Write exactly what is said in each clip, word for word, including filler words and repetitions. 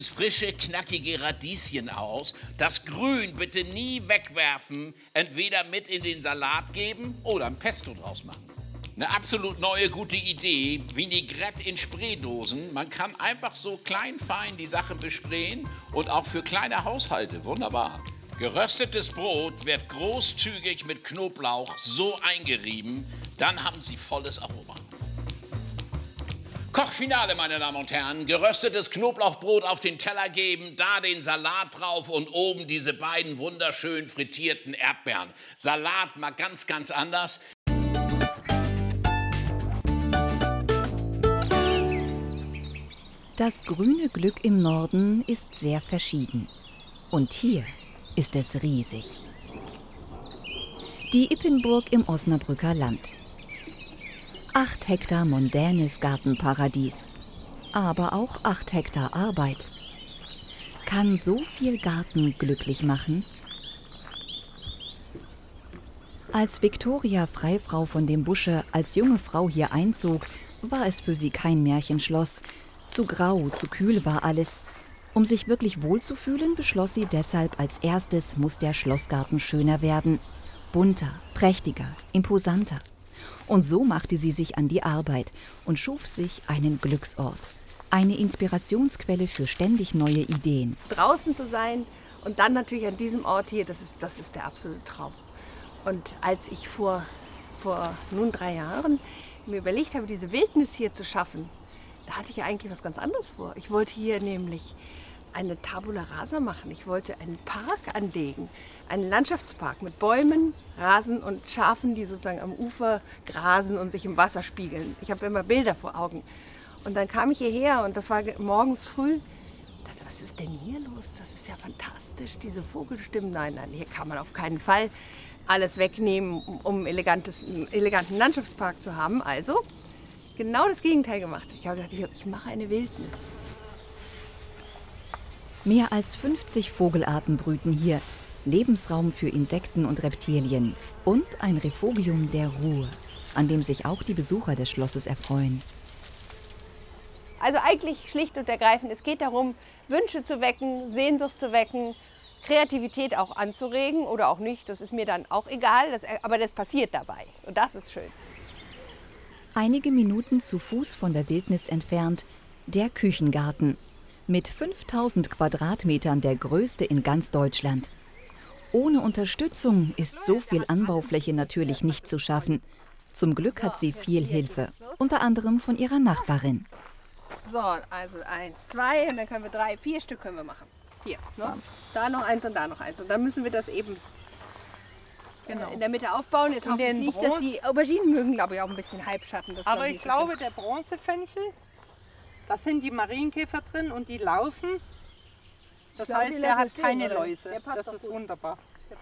Das frische, knackige Radieschen aus. Das Grün bitte nie wegwerfen. Entweder mit in den Salat geben oder ein Pesto draus machen. Eine absolut neue, gute Idee. Vinaigrette in Spraydosen. Man kann einfach so klein, fein die Sache besprayen. Und auch für kleine Haushalte. Wunderbar. Geröstetes Brot wird großzügig mit Knoblauch so eingerieben. Dann haben Sie volles Aroma. Kochfinale, meine Damen und Herren. Geröstetes Knoblauchbrot auf den Teller geben, da den Salat drauf und oben diese beiden wunderschön frittierten Erdbeeren. Salat mal ganz, ganz anders. Das grüne Glück im Norden ist sehr verschieden. Und hier ist es riesig. Die Ippenburg im Osnabrücker Land. Acht Hektar mondänes Gartenparadies, aber auch acht Hektar Arbeit. Kann so viel Garten glücklich machen? Als Viktoria Freifrau von dem Busche als junge Frau hier einzog, war es für sie kein Märchenschloss. Zu grau, zu kühl war alles. Um sich wirklich wohlzufühlen, beschloss sie deshalb, als erstes muss der Schlossgarten schöner werden. Bunter, prächtiger, imposanter. Und so machte sie sich an die Arbeit und schuf sich einen Glücksort. Eine Inspirationsquelle für ständig neue Ideen. Draußen zu sein und dann natürlich an diesem Ort hier, das ist, das ist der absolute Traum. Und als ich vor, vor nun drei Jahren mir überlegt habe, diese Wildnis hier zu schaffen, da hatte ich ja eigentlich was ganz anderes vor. Ich wollte hier nämlich eine Tabula Rasa machen. Ich wollte einen Park anlegen, einen Landschaftspark mit Bäumen, Rasen und Schafen, die sozusagen am Ufer grasen und sich im Wasser spiegeln. Ich habe immer Bilder vor Augen. Und dann kam ich hierher und das war morgens früh. Ich dachte, was ist denn hier los? Das ist ja fantastisch, diese Vogelstimmen. Nein, nein, hier kann man auf keinen Fall alles wegnehmen, um einen eleganten Landschaftspark zu haben. Also genau das Gegenteil gemacht. Ich habe gedacht, ich mache eine Wildnis. Mehr als fünfzig Vogelarten brüten hier, Lebensraum für Insekten und Reptilien und ein Refugium der Ruhe, an dem sich auch die Besucher des Schlosses erfreuen. Also eigentlich schlicht und ergreifend, es geht darum, Wünsche zu wecken, Sehnsucht zu wecken, Kreativität auch anzuregen oder auch nicht, das ist mir dann auch egal, das, aber das passiert dabei und das ist schön. Einige Minuten zu Fuß von der Wildnis entfernt, der Küchengarten. Mit fünftausend Quadratmetern der größte in ganz Deutschland. Ohne Unterstützung ist so viel Anbaufläche natürlich nicht zu schaffen. Zum Glück hat sie viel Hilfe, unter anderem von ihrer Nachbarin. So, also eins, zwei und dann können wir drei, vier Stück können wir machen. Vier, ne? Da noch eins und da noch eins. Und dann müssen wir das eben genau in der Mitte aufbauen. Jetzt hoffe ich nicht, dass die Auberginen mögen, glaube ich, auch ein bisschen Halbschatten. Das aber ich glaube, der Bronzefenchel, da sind die Marienkäfer drin und die laufen. Das glaube, heißt, der hat keine stehen, Läuse. Das ist gut. wunderbar.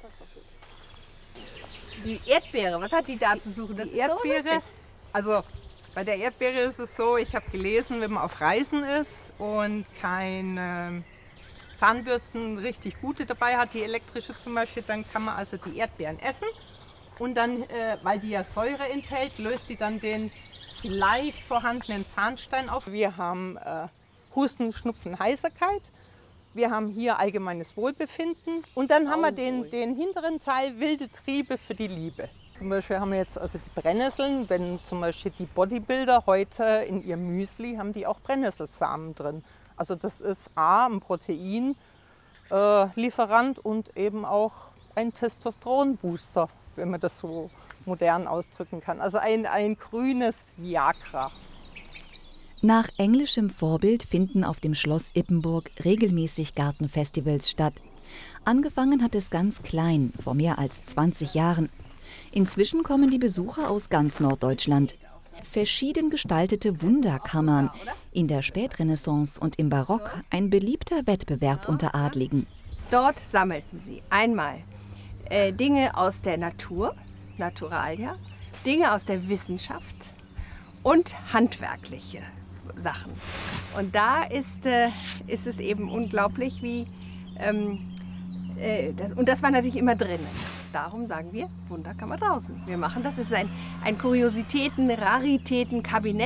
Die Erdbeere, was hat die da zu suchen? Das Die Erdbeere, so also bei der Erdbeere ist es so, ich habe gelesen, wenn man auf Reisen ist und keine Zahnbürsten richtig gute dabei hat, die elektrische zum Beispiel, dann kann man also die Erdbeeren essen. Und dann, äh, weil die ja Säure enthält, löst die dann den vielleicht vorhandenen Zahnstein auf. Wir haben äh, Husten, Schnupfen, Heiserkeit. Wir haben hier allgemeines Wohlbefinden. Und dann haben wir den, den hinteren Teil wilde Triebe für die Liebe. Zum Beispiel haben wir jetzt also die Brennnesseln. Wenn zum Beispiel die Bodybuilder heute in ihr Müsli haben die auch Brennnesselsamen drin. Also das ist A, ein Proteinlieferant äh, und eben auch ein Testosteronbooster, wenn man das so modern ausdrücken kann. Also ein, ein grünes Viagra. Nach englischem Vorbild finden auf dem Schloss Ippenburg regelmäßig Gartenfestivals statt. Angefangen hat es ganz klein, vor mehr als zwanzig Jahren. Inzwischen kommen die Besucher aus ganz Norddeutschland. Verschieden gestaltete Wunderkammern, in der Spätrenaissance und im Barock ein beliebter Wettbewerb unter Adligen. Dort sammelten sie einmal äh, Dinge aus der Natur, Naturalia, Dinge aus der Wissenschaft und handwerkliche Sachen. Und da ist, äh, ist es eben unglaublich, wie ähm, äh, das, und das war natürlich immer drinnen. Darum sagen wir, Wunderkammer draußen. Wir machen das. Es ist ein, ein Kuriositäten-, Raritäten-Kabinett,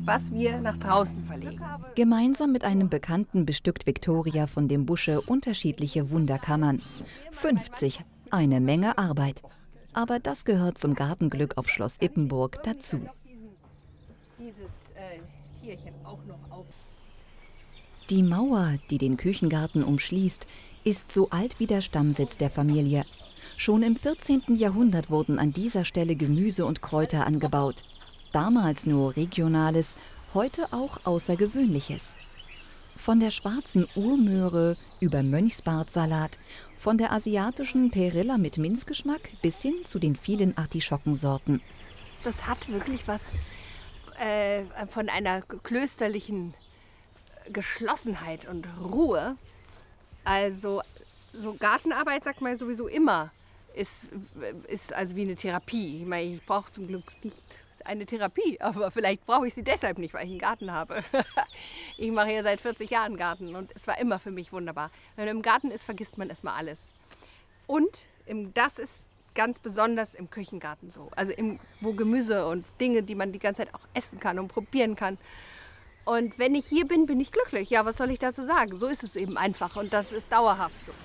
was wir nach draußen verlegen. Gemeinsam mit einem Bekannten bestückt Viktoria von dem Busche unterschiedliche Wunderkammern. fünfzig, eine Menge Arbeit. Aber das gehört zum Gartenglück auf Schloss Ippenburg dazu. Dieses äh, Tierchen auch noch auf. Die Mauer, die den Küchengarten umschließt, ist so alt wie der Stammsitz der Familie. Schon im vierzehnten Jahrhundert wurden an dieser Stelle Gemüse und Kräuter angebaut. Damals nur Regionales, heute auch Außergewöhnliches. Von der schwarzen Urmöhre über Mönchsbartsalat, von der asiatischen Perilla mit Minzgeschmack bis hin zu den vielen Artischockensorten. Das hat wirklich was äh, von einer klösterlichen Geschlossenheit und Ruhe. Also so Gartenarbeit, sagt man sowieso immer, ist, ist also wie eine Therapie. Ich meine, ich brauche zum Glück nicht eine Therapie, aber vielleicht brauche ich sie deshalb nicht, weil ich einen Garten habe. Ich mache hier seit vierzig Jahren Garten und es war immer für mich wunderbar. Wenn man im Garten ist, vergisst man erstmal alles. Und im, das ist ganz besonders im Küchengarten so. Also im, wo Gemüse und Dinge, die man die ganze Zeit auch essen kann und probieren kann. Und wenn ich hier bin, bin ich glücklich. Ja, was soll ich dazu sagen? So ist es eben einfach und das ist dauerhaft so.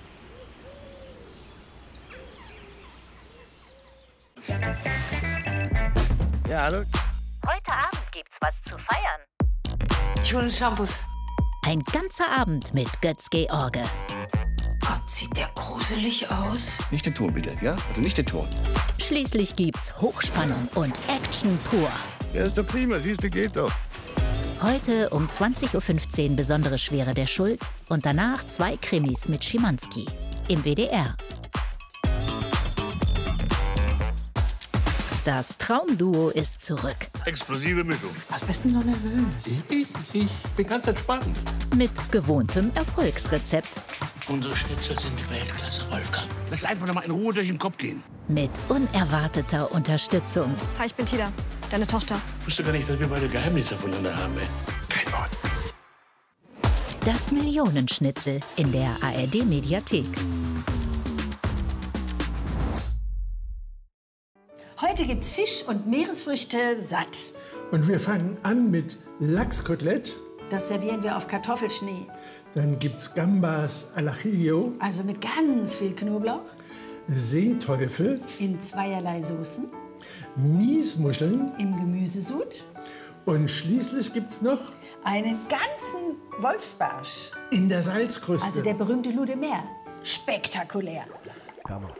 Ja, hallo. Heute Abend gibt's was zu feiern. Ich hole Shampoos. Ein ganzer Abend mit Götz-George. Gott, sieht der gruselig aus. Nicht den Ton bitte, ja? Also nicht den Ton. Schließlich gibt's Hochspannung und Action pur. Ja, ist doch prima, siehst du, geht doch. Heute um zwanzig Uhr fünfzehn Besondere Schwere der Schuld und danach zwei Krimis mit Schimanski im W D R. Das Traumduo ist zurück. Explosive Mischung. Was bist du denn so nervös? Ich, ich bin ganz entspannt. Mit gewohntem Erfolgsrezept. Unsere Schnitzel sind Weltklasse, Wolfgang. Lass einfach noch mal in Ruhe durch den Kopf gehen. Mit unerwarteter Unterstützung. Hi, ich bin Tida, deine Tochter. Ich wusste gar nicht, dass wir beide Geheimnisse voneinander haben, ey. Kein Wort. Das Millionenschnitzel in der A R D-Mediathek. Heute gibt's Fisch und Meeresfrüchte satt. Und wir fangen an mit Lachskotelett. Das servieren wir auf Kartoffelschnee. Dann gibt's Gambas al ajillo, Also mit ganz viel Knoblauch. Seeteufel, In zweierlei Soßen. Miesmuscheln Im Gemüsesud. und schließlich gibt's noch Einen ganzen Wolfsbarsch. in der Salzkruste. Also der berühmte Loup de Mer. Spektakulär.